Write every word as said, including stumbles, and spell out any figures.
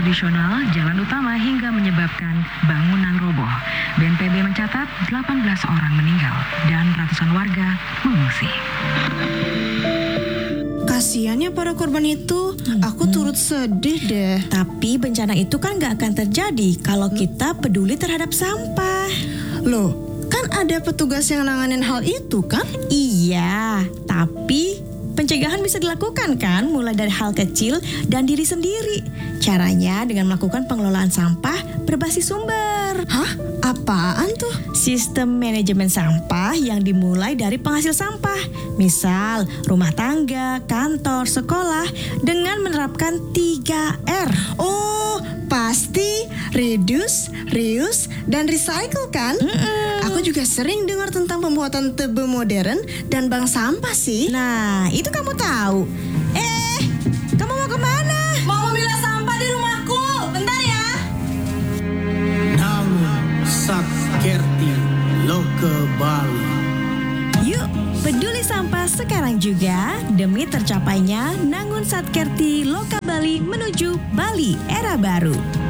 tradisional, jalan utama hingga menyebabkan bangunan roboh. B N P B mencatat delapan belas orang meninggal dan ratusan warga mengungsi. Kasiannya para korban itu, aku turut sedih deh. Tapi bencana itu kan gak akan terjadi kalau kita peduli terhadap sampah. Loh, kan ada petugas yang nanganin hal itu kan? Iya, tapi pencegahan bisa dilakukan kan mulai dari hal kecil dan diri sendiri. Caranya dengan melakukan pengelolaan sampah berbasis sumber. Hah? Apaan tuh? Sistem manajemen sampah yang dimulai dari penghasil sampah. Misal rumah tangga, kantor, sekolah dengan menerapkan tiga R. Oh, pasti reduce, reuse, dan recycle kan? Mm-mm. Aku juga sering dengar tentang pembuatan tebe modern dan bank sampah sih. Nah, itu kamu tahu. Eh, kamu mau kemana? Mau memilah sampah di rumahku. Bentar ya. Nangun Satkerti Loka Bali. Yuk, peduli sampah sekarang juga demi tercapainya Nangun Satkerti Loka Bali menuju Bali era baru.